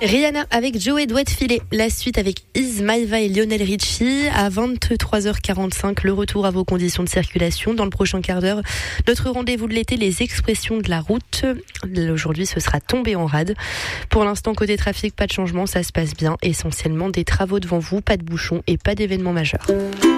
Rihanna avec Joey doit filer. La suite avec Ismaïva et Lionel Richie à 23h45. Le retour à vos conditions de circulation dans le prochain quart d'heure. Notre rendez-vous de l'été, les expressions de la route. Aujourd'hui, ce sera tombé en rade. Pour l'instant, côté trafic, pas de changement, ça se passe bien. Essentiellement des travaux devant vous, pas de bouchons et pas d'événements majeurs.